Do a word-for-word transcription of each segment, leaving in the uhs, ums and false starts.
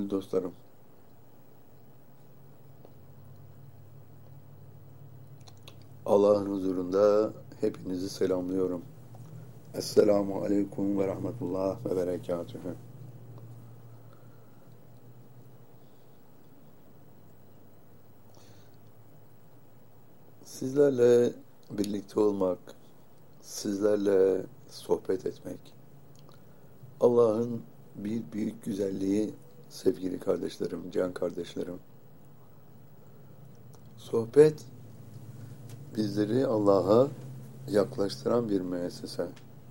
gönül dostlarım. Allah'ın huzurunda hepinizi selamlıyorum. Esselamu aleyküm ve rahmetullah ve berekatühü. Sizlerle birlikte olmak, sizlerle sohbet etmek, Allah'ın bir büyük güzelliği sevgili kardeşlerim, can kardeşlerim. Sohbet bizleri Allah'a yaklaştıran bir müessese.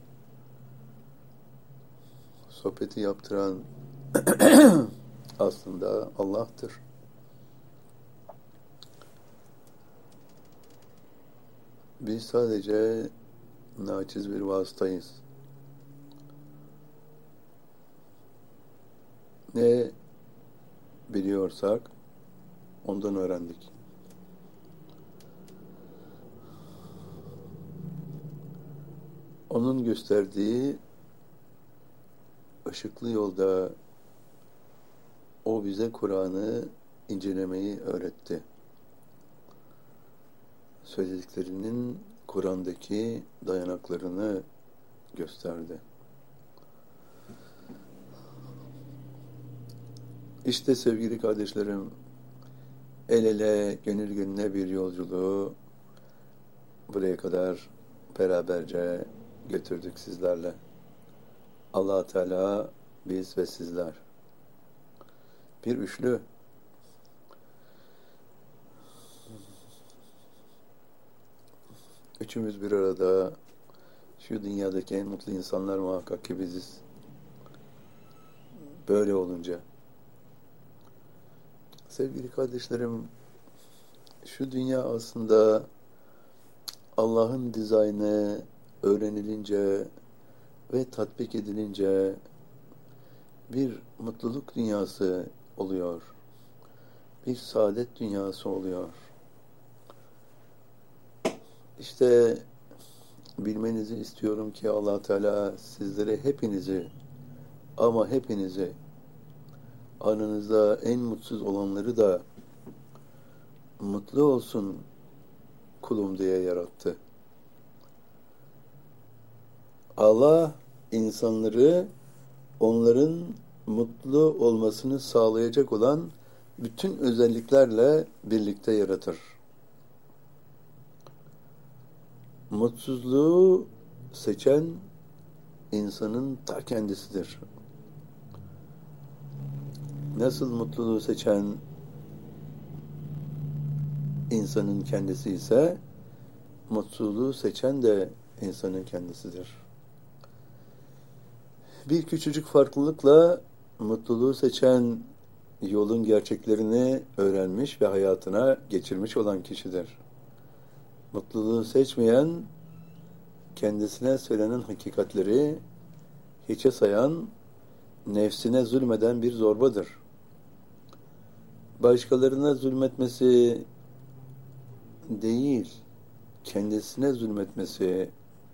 Sohbeti yaptıran aslında Allah'tır. Biz sadece naçiz bir vasıtayız. Ne biliyorsak ondan öğrendik. Onun gösterdiği ışıklı yolda o bize Kur'an'ı incelemeyi öğretti. Söylediklerinin Kur'an'daki dayanaklarını gösterdi. İşte sevgili kardeşlerim, el ele, gönül gönüle bir yolculuğu buraya kadar beraberce götürdük sizlerle. Allah Teala, biz ve sizler. Bir üçlü. Üçümüz bir arada, şu dünyadaki en mutlu insanlar muhakkak ki biziz. Böyle olunca. Sevgili kardeşlerim, şu dünya aslında Allah'ın dizaynı öğrenilince ve tatbik edilince bir mutluluk dünyası oluyor. Bir saadet dünyası oluyor. İşte bilmenizi istiyorum ki Allah Teala sizlere hepinizi ama hepinizi aranızda en mutsuz olanları da mutlu olsun kulum diye yarattı. Allah insanları onların mutlu olmasını sağlayacak olan bütün özelliklerle birlikte yaratır. Mutsuzluğu seçen insanın ta kendisidir. Nasıl mutluluğu seçen insanın kendisi ise mutsuzluğu seçen de insanın kendisidir. Bir küçücük farklılıkla mutluluğu seçen yolun gerçeklerini öğrenmiş ve hayatına geçirmiş olan kişidir. Mutluluğu seçmeyen, kendisine söylenen hakikatleri hiçe sayan, nefsine zulmeden bir zorbadır. Başkalarına zulmetmesi değil, kendisine zulmetmesi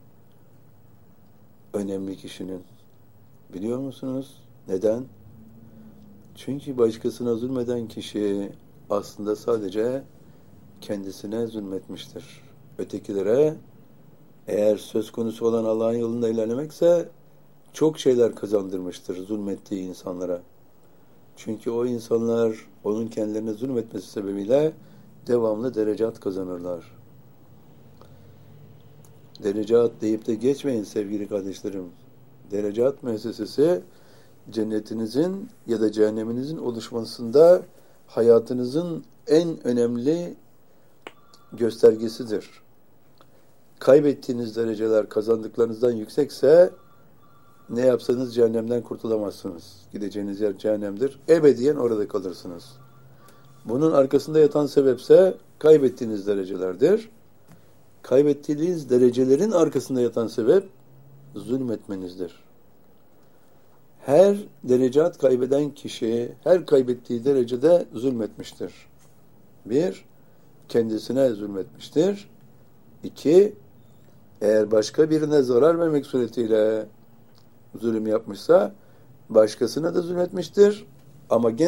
önemli kişinin. Biliyor musunuz? Neden? Çünkü başkasına zulmeden kişi aslında sadece kendisine zulmetmiştir. Ötekilere eğer söz konusu olan Allah'ın yolunda ilerlemekse çok şeyler kazandırmıştır zulmettiği insanlara. Çünkü o insanlar onun kendilerine zulmetmesi sebebiyle devamlı derecat kazanırlar. Derecat deyip de geçmeyin sevgili kardeşlerim. Derecat müessesesi cennetinizin ya da cehenneminizin oluşmasında hayatınızın en önemli göstergesidir. Kaybettiğiniz dereceler kazandıklarınızdan yüksekse ne yapsanız cehennemden kurtulamazsınız. Gideceğiniz yer cehennemdir. Ebediyen orada kalırsınız. Bunun arkasında yatan sebepse kaybettiğiniz derecelerdir. Kaybettiğiniz derecelerin arkasında yatan sebep zulmetmenizdir. Her derecat kaybeden kişi her kaybettiği derecede zulmetmiştir. Bir, kendisine zulmetmiştir. İki, eğer başka birine zarar vermek suretiyle zulüm yapmışsa başkasına da zulmetmiştir. Ama